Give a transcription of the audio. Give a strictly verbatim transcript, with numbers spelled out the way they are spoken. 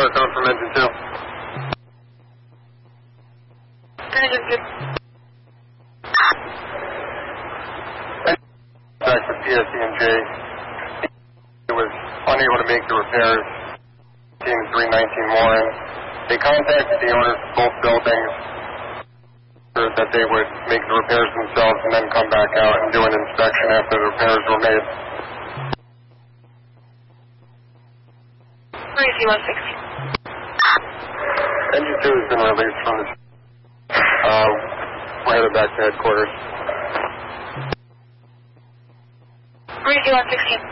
car coming from engine two. Engine two. Back with P S E and J. It was unable to make the repairs. Team three nineteen Warren. They contacted the owners of both buildings that they would make the repairs themselves and then come back out and do an inspection after the repairs were made. three C one sixteen. Engine two has been released from the... Uh, we're headed back to headquarters. three C one sixteen.